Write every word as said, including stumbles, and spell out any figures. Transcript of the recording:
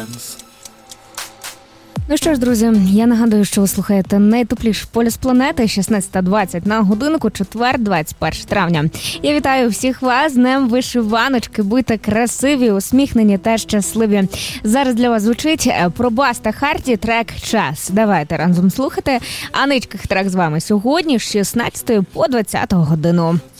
Ну що ж, друзі, я нагадую, що ви слухаєте найтепліший полюс планети, шістнадцята двадцять на годинку, четвер, двадцять перше травня. Я вітаю всіх вас з Днем Вишиваночки. Будьте красиві, усміхнені та щасливі. Зараз для вас звучить про Баста Харді трек «Час». Давайте разом слухати. А ничких трек з вами сьогодні з шістнадцятої по двадцяту годину.